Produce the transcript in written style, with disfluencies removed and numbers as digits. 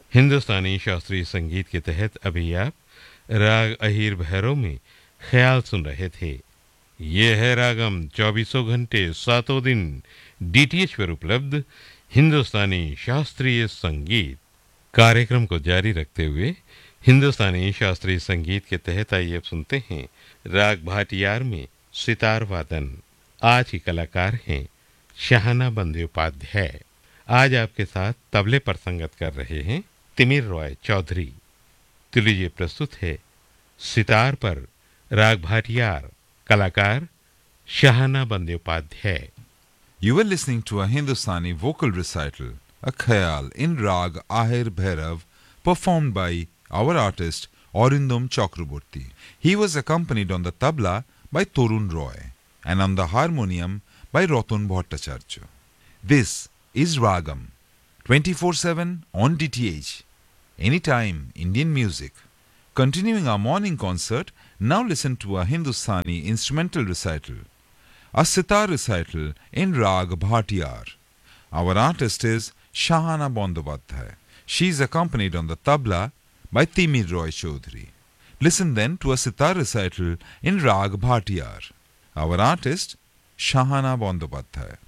हिंदुस्तानी शास्त्रीय संगीत के तहत अभी आप राग अहीर भैरव में ख्याल सुन रहे थे। ये है रागम 24 घंटे 7 दिन डीटीएच पर उपलब्ध हिंदुस्तानी शास्त्रीय संगीत। कार्यक्रम को जारी रखते हुए हिंदुस्तानी शास्त्रीय संगीत के तहत आइए अब सुनते हैं राग भाटियार में सितार वादन। आज के कलाकार हैं शाहना बंदोपाध्याय। आज आपके साथ तबले पर संगत कर रहे हैं तिमिर रॉय चौधरी। तो लीजिए प्रस्तुत है सितार पर राग भाटियार, कलाकार शाहना Bandyopadhyay. You were listening to a Hindustani vocal recital, a khayal in Rag Ahir Bhairav, performed by our artist Arindam Chakraborty. He was accompanied on the tabla by Torun Roy and on the harmonium by Ratan Bhattacharya. This is Ragam, 24/7 on DTH, anytime Indian music. Continuing our morning concert, now listen to a Hindustani instrumental recital, a sitar recital in Rag Bhatiyar. Our artist is Shahana Bondopathyay. She is accompanied on the tabla by Timir Roy Chaudhary. Listen then to a sitar recital in Rag Bhatiyar. Our artist Shahana Bondopathyay.